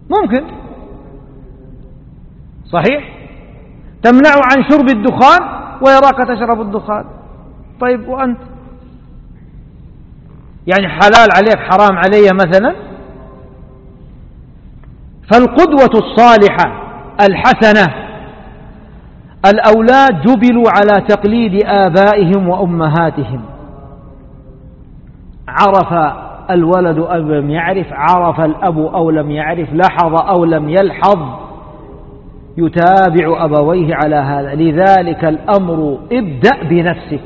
ممكن صحيح، تمنع عن شرب الدخان ويراك تشرب الدخان. طيب وأنت يعني حلال عليك حرام علي مثلا؟ فالقدوة الصالحة الحسنة، الأولاد جبلوا على تقليد آبائهم وأمهاتهم. عرف الولد أو لم يعرف، عرف الأب أو لم يعرف، لاحظ أو لم يلحظ، يتابع أبويه على هذا. لذلك الأمر ابدأ بنفسك،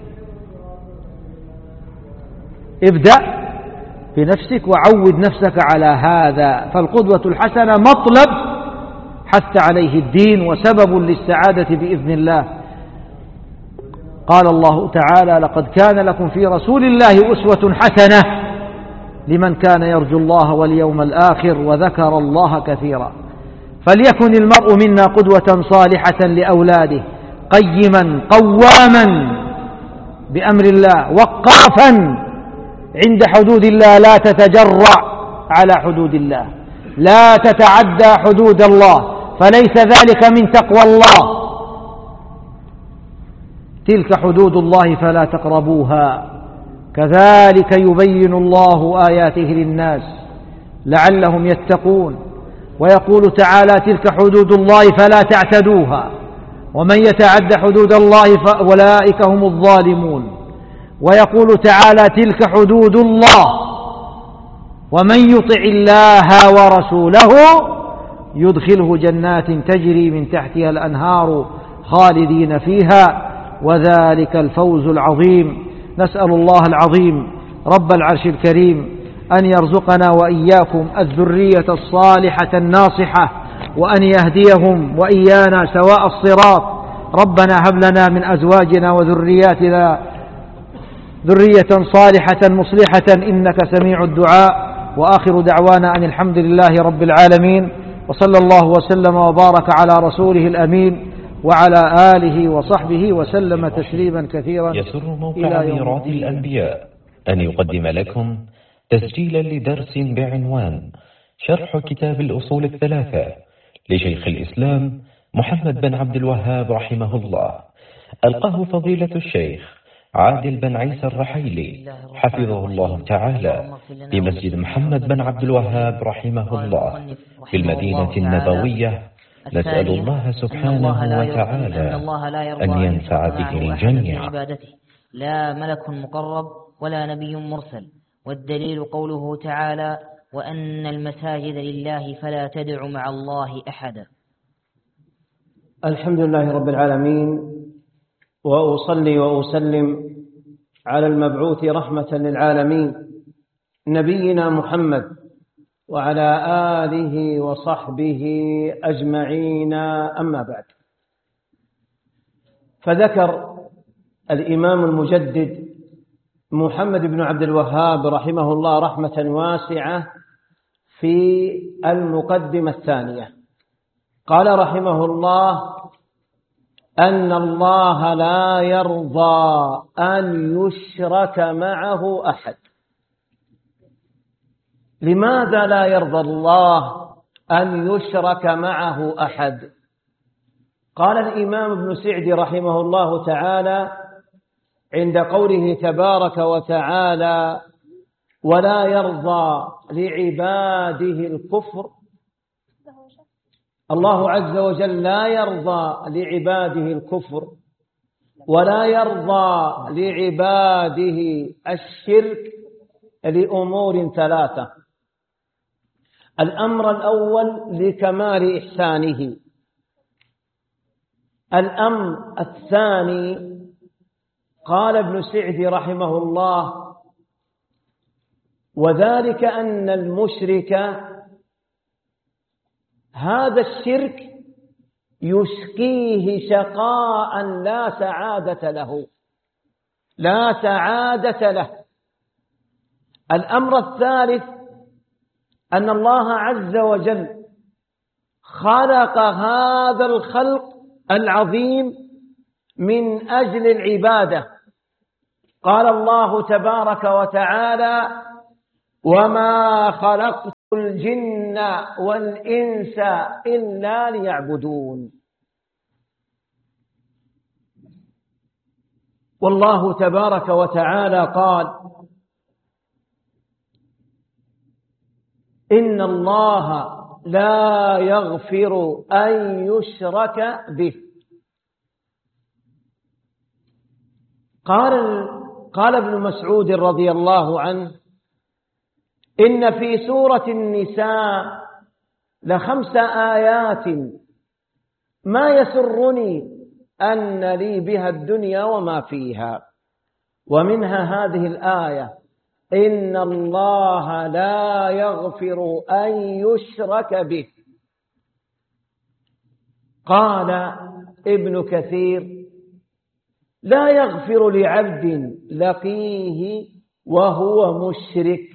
ابدأ بنفسك وعود نفسك على هذا. فالقدوة الحسنة مطلب حث عليه الدين وسبب للسعادة بإذن الله. قال الله تعالى: لقد كان لكم في رسول الله أسوة حسنة لمن كان يرجو الله واليوم الآخر وذكر الله كثيرا. فليكن المرء منا قدوة صالحة لأولاده، قيما قواما بأمر الله، وقافا عند حدود الله، لا تتجرع على حدود الله، لا تتعدى حدود الله، فليس ذلك من تقوى الله. تلك حدود الله فلا تقربوها. كذلك يبين الله آياته للناس لعلهم يتقون. ويقول تعالى: تلك حدود الله فلا تعتدوها، ومن يتعد حدود الله فأولئك هم الظالمون. ويقول تعالى: تلك حدود الله، ومن يطع الله ورسوله يدخله جنات تجري من تحتها الأنهار خالدين فيها، وذلك الفوز العظيم. نسأل الله العظيم رب العرش الكريم أن يرزقنا وإياكم الذرية الصالحة الناصحة، وأن يهديهم وإيانا سواء الصراط. ربنا هب لنا من أزواجنا وذرياتنا ذرية صالحة مصلحة إنك سميع الدعاء. وآخر دعوانا أن الحمد لله رب العالمين، وصلى الله وسلم وبارك على رسوله الأمين وعلى آله وصحبه وسلم تسليما كثيرا. يسر موقع ميراث الأنبياء أن يقدم لكم تسجيلا لدرس بعنوان شرح كتاب الأصول الثلاثة لشيخ الإسلام محمد بن عبد الوهاب رحمه الله، ألقاه فضيلة الشيخ عادل بن عيسى الرحيلي حفظه الله تعالى في مسجد محمد بن عبد الوهاب رحمه الله في المدينة النبوية. نسأل الله سبحانه وتعالى أن ينفع به الجميع. لا ملك مقرب ولا نبي مرسل. والدليل قوله تعالى: وأن المساجد لله فلا تدع مع الله أحدا. الحمد لله رب العالمين، وأصلي وأسلم على المبعوث رحمة للعالمين نبينا محمد وعلى آله وصحبه أجمعين. أما بعد، فذكر الإمام المجدد محمد بن عبد الوهاب رحمه الله رحمة واسعة في المقدمة الثانية. قال رحمه الله: أن الله لا يرضى أن يشرك معه أحد. لماذا لا يرضى الله أن يشرك معه أحد؟ قال الإمام ابن سعدي رحمه الله تعالى عند قوله تبارك وتعالى: ولا يرضى لعباده الكفر. الله عز وجل لا يرضى لعباده الكفر ولا يرضى لعباده الشرك لأمور ثلاثة. الأمر الأول لكمال إحسانه. الأمر الثاني قال ابن سعدي رحمه الله: وذلك أن المشرك هذا الشرك يشقيه شقاء لا سعادة له، لا سعادة له. الأمر الثالث أن الله عز وجل خلق هذا الخلق العظيم من أجل العبادة. قال الله تبارك وتعالى: وما خلقت الجن والإنس إلا ليعبدون. والله تبارك وتعالى قال: إن الله لا يغفر أن يشرك به. قال ابن مسعود رضي الله عنه: إن في سورة النساء ل5 آيات ما يسرني أن لي بها الدنيا وما فيها، ومنها هذه الآية: إن الله لا يغفر أن يشرك به. قال ابن كثير: لا يغفر لعبد لقيه وهو مشرك.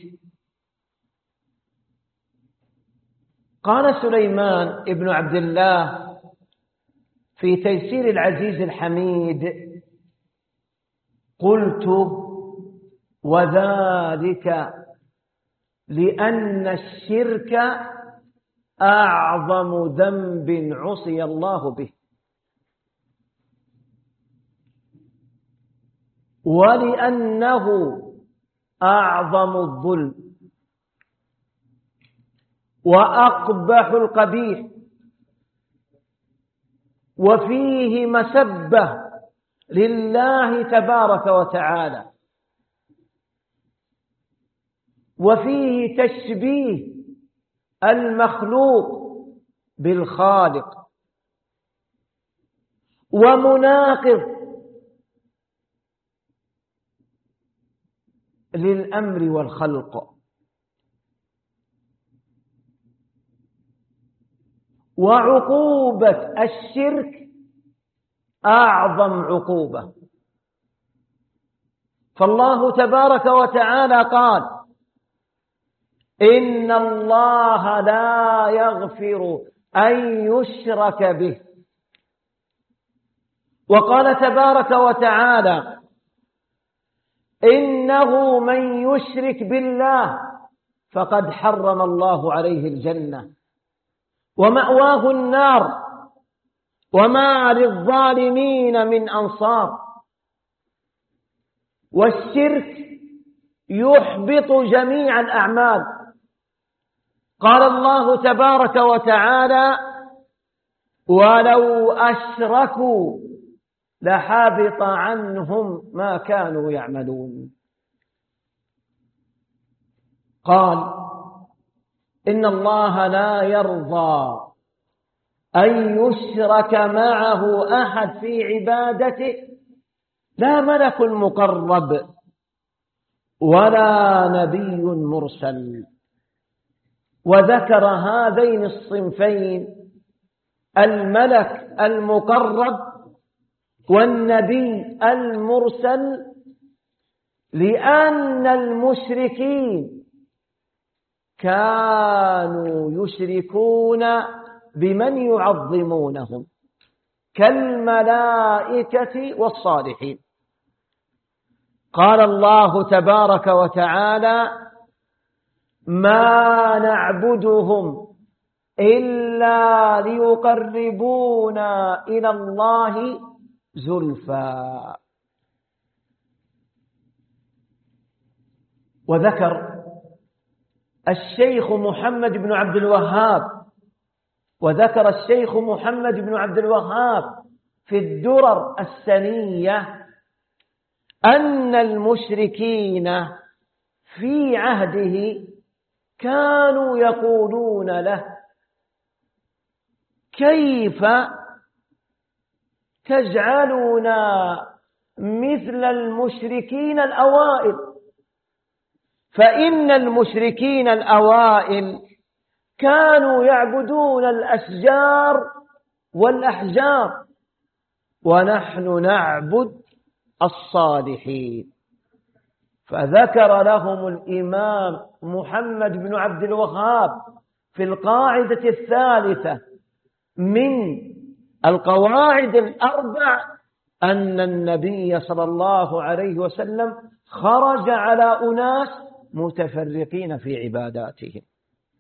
قال سليمان ابن عبد الله في تيسير العزيز الحميد: قلت: وذلك لأن الشرك أعظم ذنب عصي الله به، ولأنه أعظم الظلم وأقبح القبيح، وفيه مسبة لله تبارك وتعالى، وفيه تشبيه المخلوق بالخالق، ومناقض للأمر والخلق، وعقوبة الشرك أعظم عقوبة. فالله تبارك وتعالى قال: إن الله لا يغفر أن يشرك به. وقال تبارك وتعالى: إنه من يشرك بالله فقد حرم الله عليه الجنة ومأواه النار وما للظالمين من أنصار. والشرك يحبط جميع الأعمال. قال الله تبارك وتعالى: ولو أشركوا لحبط عنهم ما كانوا يعملون. قال: إن الله لا يرضى أن يشرك معه أحد في عبادته، لا ملك مقرب ولا نبي مرسل. وذكر هذين الصنفين: الملك المقرب والنبي المرسل، لأن المشركين كانوا يشركون بمن يعظمونهم كالملائكة والصالحين. قال الله تبارك وتعالى: ما نعبدهم إلا ليقربونا إلى الله زلفى. وذكر الشيخ محمد بن عبد الوهاب في الدرر السنية أن المشركين في عهده كانوا يقولون له: كيف تجعلنا مثل المشركين الأوائل؟ فإن المشركين الأوائل كانوا يعبدون الأشجار والأحجار، ونحن نعبد الصالحين. فذكر لهم الإمام محمد بن عبد الوهاب في القاعدة الثالثة من القواعد الأربع أن النبي صلى الله عليه وسلم خرج على أناس متفرقين في عباداتهم.